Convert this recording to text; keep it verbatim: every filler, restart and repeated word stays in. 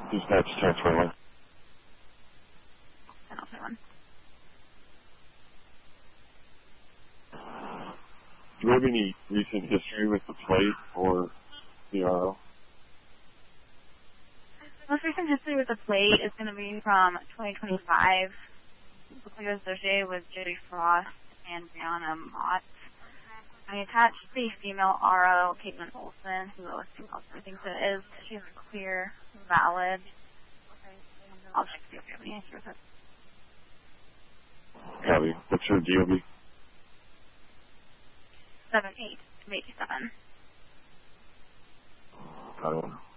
Dispatch transfer one. ten oh one. Do you have any recent history with the plate or the R O? Most recent history with the plate is going to be from twenty twenty-five. Looks like it was associated with Jody Frost and Brianna Mott. I attached the female R O, Caitlin Olson, who also thinks it is. She has a clear, valid. I'll check to see if we have any answers. Copy. What's your D O B? seven eight eighty-seven. I don't know.